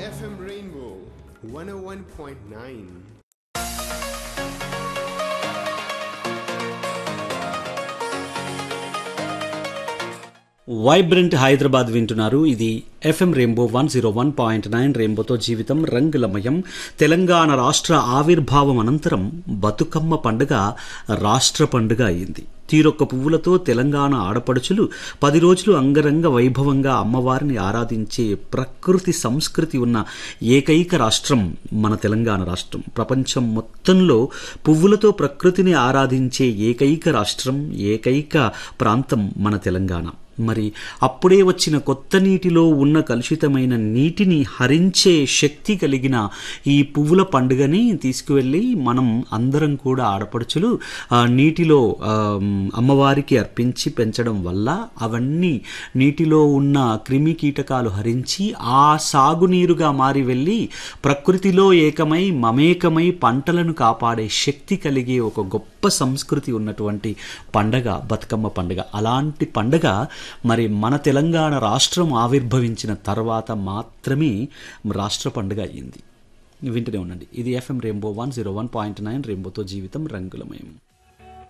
FM Rainbow 101.9. Vibrant Hyderabad వింటున్నారు. ఇది FM rainbow 101.9. రెయిన్బోతో జీవితం రంగులమయం. తెలంగాణ రాష్ట్ర ఆవిర్భావం అనంతరం బతుకమ్మ పండుగ రాష్ట్ర పండుగ అయింది. తీరొక్క పువ్వులతో తెలంగాణ ఆడపడుచులు 10 రోజులు అంగరంగ వైభవంగా అమ్మవారిని ఆరాధించే ప్రకృతి సంస్కృతి ఉన్న ఏకైక రాష్ట్రం మన తెలంగాణ రాష్ట్రం. ప్రపంచం మొత్తంలో పువ్వులతో ప్రకృతిని ఆరాధించే ఏకైక రాష్ట్రం, ఏకైక ప్రాంతం మన తెలంగాణ. మరి అప్పుడే వచ్చిన కొత్త నీటిలో ఉన్న కలుషితమైన నీటిని హరించే శక్తి కలిగిన ఈ పువ్వుల పండుగని తీసుకువెళ్ళి మనం అందరం కూడా ఆడపడుచులు నీటిలో అమ్మవారికి అర్పించి పెంచడం వల్ల అవన్నీ నీటిలో ఉన్న క్రిమి కీటకాలు హరించి ఆ సాగునీరుగా మారి వెళ్ళి ప్రకృతిలో ఏకమై మమేకమై పంటలను కాపాడే శక్తి కలిగే ఒక గొప్ప సంస్కృతి ఉన్నటువంటి పండగ బతుకమ్మ పండుగ. అలాంటి పండగ మరి మన తెలంగాణ రాష్ట్రం ఆవిర్భవించిన తర్వాత మాత్రమే రాష్ట్ర పండుగ అయ్యింది. వింటూనే ఉండండి. ఇది ఎఫ్ఎం రెయిన్బో 101.9. రెయిన్బోతో జీవితం రంగులమయం.